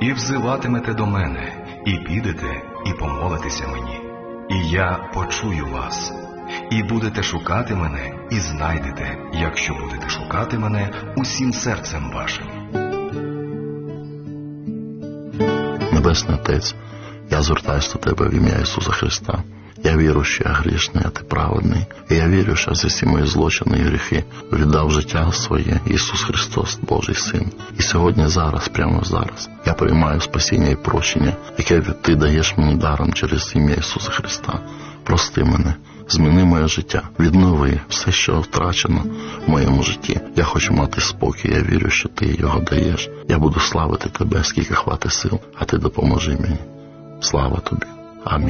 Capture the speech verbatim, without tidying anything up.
і взиватимете до мене, і підете, і помолитеся мені, і я почую вас. І будете шукати мене, і знайдете, якщо будете шукати мене усім серцем вашим. Небесний Отець, я звертаюся до Тебе в ім'я Ісуса Христа. Я вірю, що я грішний, а Ти праведний. І я вірю, що за всі мої злочини і гріхи віддав життя своє Ісус Христос, Божий Син. І сьогодні, зараз, прямо зараз, я приймаю спасіння і прощення, яке Ти даєш мені даром через ім'я Ісуса Христа. Прости мене, зміни моє життя, віднови все, що втрачено в моєму житті. Я хочу мати спокій, я вірю, що Ти його даєш. Я буду славити Тебе, скільки хватить сил, а Ти допоможи мені. Слава Тобі. Амінь.